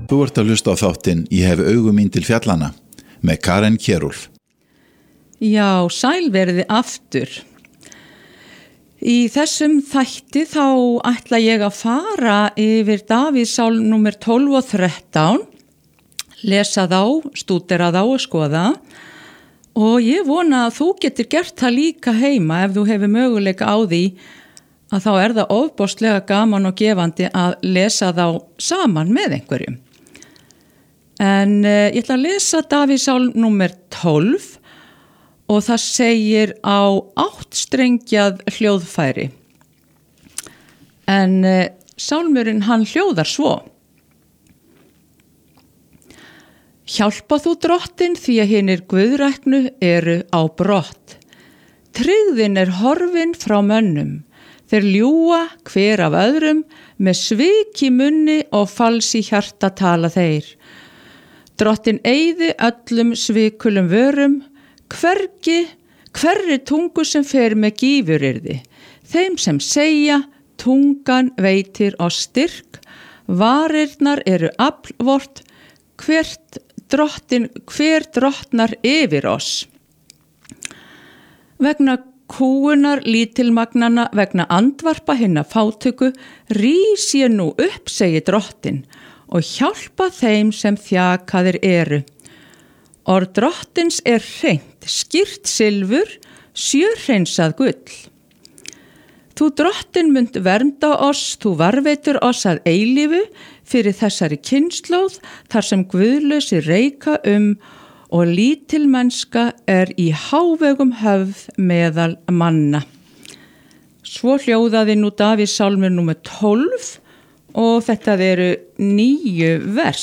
Þú ert að hlusta á þáttinn Ég hef augu mín til fjallana með Karen Kjerúlf. Já, sælverði aftur. Í þessum þætti þá ætla ég að fara yfir Davíðssálm númer 12 og 13, lesa þá, stúdera þá og skoða. Og ég vona að þú getur gert það líka heima ef þú hefur möguleika á því að þá er það ofboðslega gaman og gefandi að lesa þá saman með einhverjum. En ég ætla að lesa Davíðssálm númer 12 og það segir á 8-strengjað hljóðfæri. En sálmurinn hann hljóðar svo. Hjálpa þú drottin því að hinir guðræknu eru á brott. Tryggðin er horfin frá mönnum. Þeir ljúga hver af öðrum með svik í munni og fals í hjarta tala þeir. Drottin eyði öllum svikulum vörum, hverri tungu sem fer með gífuryrði. Þeim sem segja, tungan veitir oss styrk, varirnar eru aflvort, hver drottnar yfir oss. Vegna kúunar lítilmagnana, vegna andvarpa hinna fátöku, rís ég nú upp, segir drottin, og hjálpa þeim sem þjakaðir eru. Orð drottins er hreint, skýrt silfur, sjörhreinsað gull. Þú drottin munt vernda oss, þú varveitur oss að eilífu fyrir þessari kynslóð, þar sem guðlausi reika og lítilmennska er í hávegum höfð meðal manna. Svo hljóðaði nú Davíðssálmur númer 12 og þetta eru 9 vers.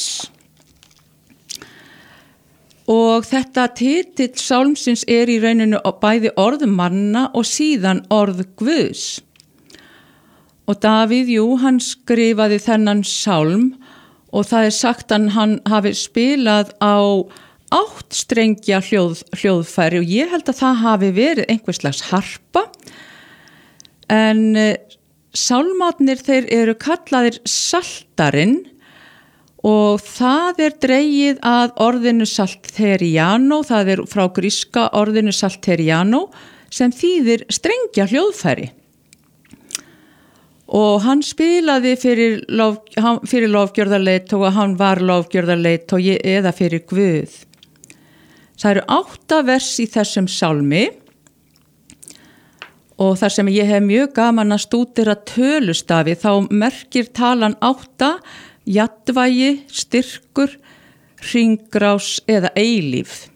Og þetta titill sálmsins er í rauninu bæði orð manna og síðan orð Guðs. Og Davíð, hann skrifaði þennan sálm og það er sagt að hann hafi spilað á 8-strengja hljóðfæri og ég held að það hafi verið einhvers slags harpa. En sálmarnir þeir eru kallaðir saltarinn og það er dregið að orðinu salteriano, það er frá gríska orðinu salteriano sem þýðir strengja hljóðfæri. Og hann spilaði fyrir lofgjörðarleiðtoga, hann var lofgjörðarleiðtogi eða fyrir Guð. Það eru 8 vers í þessum sálmi og þar sem ég hef mjög gaman að stúdera tölustafi þá merkir talan 8 jafnvægi, styrkur, hringrás eða eilífð.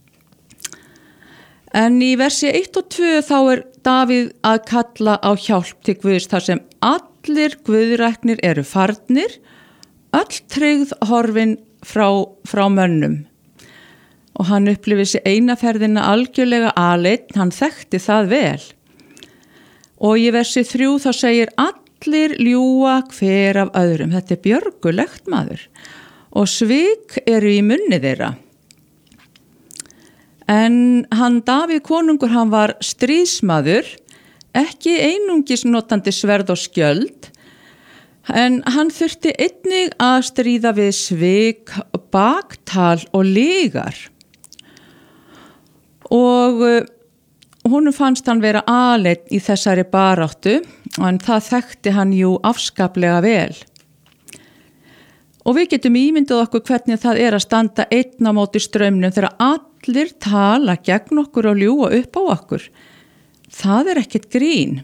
En í versi 1 og 2 þá er Davíð að kalla á hjálp til Guðs þar sem allir guðræknir eru farnir, öll tryggð horfin frá mönnum. Og hann upplifir sig einaferðina algjörlega aleinn, hann þekkti það vel. Og í versi 3 þá segir allir ljúga hver af öðrum. Þetta er björgulegt maður. Og svik eru í munni þeirra. En hann Davíð konungur, hann var stríðsmaður, ekki einungis notandi sverð og skjöld, en hann þurfti einnig að stríða við svik, baktal og lygar. Og honum fannst hann vera aleinn í þessari baráttu, en það þekkti hann jú afskaplega vel. Og við getum ímyndað okkur hvernig það er að standa einn á móti straumnum þegar allir tala gegn okkur og ljúga upp á okkur. Það er ekkert grín.